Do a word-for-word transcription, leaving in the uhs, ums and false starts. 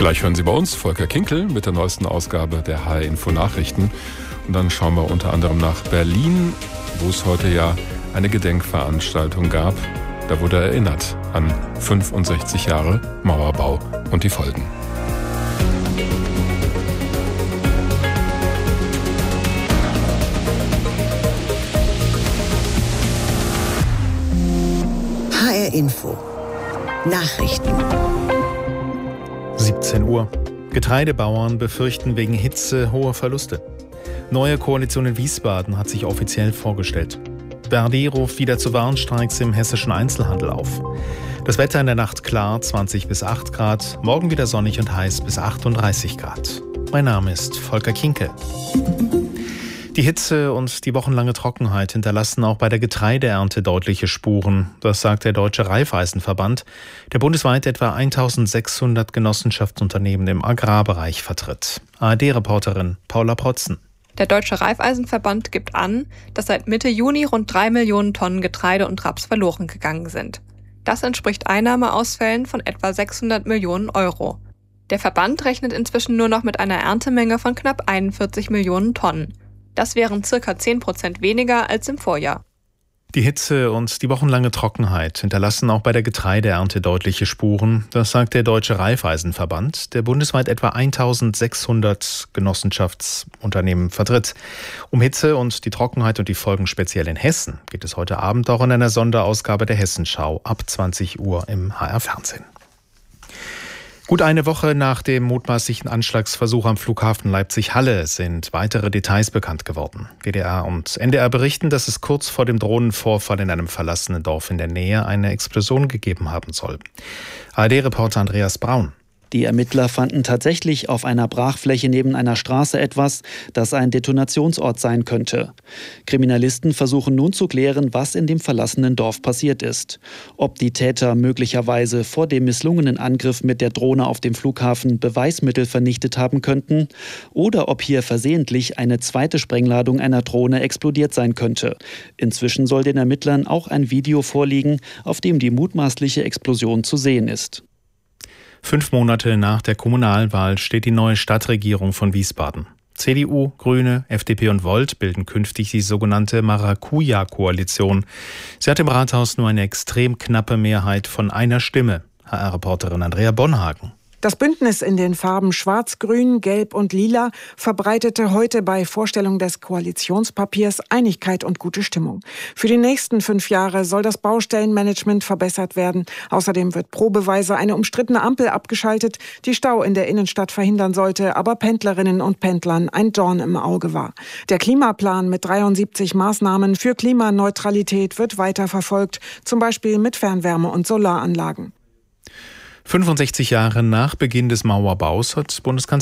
Gleich hören Sie bei uns Volker Kinkel mit der neuesten Ausgabe der H R-Info Nachrichten. Und dann schauen wir unter anderem nach Berlin, wo es heute ja eine Gedenkveranstaltung gab. Da wurde erinnert an fünfundsechzig Jahre Mauerbau und die Folgen. H R-Info Nachrichten. siebzehn Uhr. Getreidebauern befürchten wegen Hitze hohe Verluste. Neue Koalition in Wiesbaden hat sich offiziell vorgestellt. Verdi ruft wieder zu Warnstreiks im hessischen Einzelhandel auf. Das Wetter in der Nacht klar, zwanzig bis acht Grad. Morgen wieder sonnig und heiß bis achtunddreißig Grad. Mein Name ist Volker Kinkel. Die Hitze und die wochenlange Trockenheit hinterlassen auch bei der Getreideernte deutliche Spuren. Das sagt der Deutsche Raiffeisenverband, der bundesweit etwa eintausendsechshundert Genossenschaftsunternehmen im Agrarbereich vertritt. A R D-Reporterin Paula Protzen. Der Deutsche Raiffeisenverband gibt an, dass seit Mitte Juni rund drei Millionen Tonnen Getreide und Raps verloren gegangen sind. Das entspricht Einnahmeausfällen von etwa sechshundert Millionen Euro. Der Verband rechnet inzwischen nur noch mit einer Erntemenge von knapp einundvierzig Millionen Tonnen. Das wären circa zehn Prozent weniger als im Vorjahr. Die Hitze und die wochenlange Trockenheit hinterlassen auch bei der Getreideernte deutliche Spuren. Das sagt der Deutsche Raiffeisenverband, der bundesweit etwa eintausendsechshundert Genossenschaftsunternehmen vertritt. Um Hitze und die Trockenheit und die Folgen speziell in Hessen geht es heute Abend auch in einer Sonderausgabe der Hessenschau ab zwanzig Uhr im H R-Fernsehen. Gut eine Woche nach dem mutmaßlichen Anschlagsversuch am Flughafen Leipzig-Halle sind weitere Details bekannt geworden. W D R und N D R berichten, dass es kurz vor dem Drohnenvorfall in einem verlassenen Dorf in der Nähe eine Explosion gegeben haben soll. A R D-Reporter Andreas Braun. Die Ermittler fanden tatsächlich auf einer Brachfläche neben einer Straße etwas, das ein Detonationsort sein könnte. Kriminalisten versuchen nun zu klären, was in dem verlassenen Dorf passiert ist. Ob die Täter möglicherweise vor dem misslungenen Angriff mit der Drohne auf dem Flughafen Beweismittel vernichtet haben könnten oder ob hier versehentlich eine zweite Sprengladung einer Drohne explodiert sein könnte. Inzwischen soll den Ermittlern auch ein Video vorliegen, auf dem die mutmaßliche Explosion zu sehen ist. Fünf Monate nach der Kommunalwahl steht die neue Stadtregierung von Wiesbaden. C D U, Grüne, F D P und Volt bilden künftig die sogenannte Maracuja-Koalition. Sie hat im Rathaus nur eine extrem knappe Mehrheit von einer Stimme. H R-Reporterin Andrea Bonhagen. Das Bündnis in den Farben Schwarz, Grün, Gelb und Lila verbreitete heute bei Vorstellung des Koalitionspapiers Einigkeit und gute Stimmung. Für die nächsten fünf Jahre soll das Baustellenmanagement verbessert werden. Außerdem wird probeweise eine umstrittene Ampel abgeschaltet, die Stau in der Innenstadt verhindern sollte, aber Pendlerinnen und Pendlern ein Dorn im Auge war. Der Klimaplan mit dreiundsiebzig Maßnahmen für Klimaneutralität wird weiter verfolgt, zum Beispiel mit Fernwärme- und Solaranlagen. fünfundsechzig Jahre nach Beginn des Mauerbaus hat Bundeskanzler